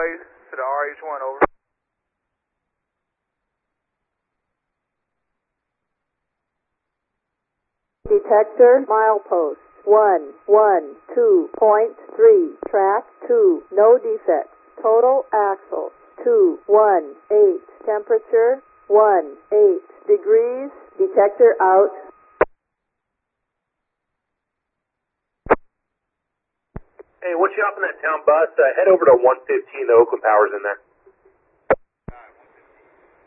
to the RH1, over. Detector milepost 112.3, track 2, no defects. Total axle 218, temperature 18 degrees. Detector out. Hey, once you hop in that town bus, head over to 115, the Oakland Power's in there.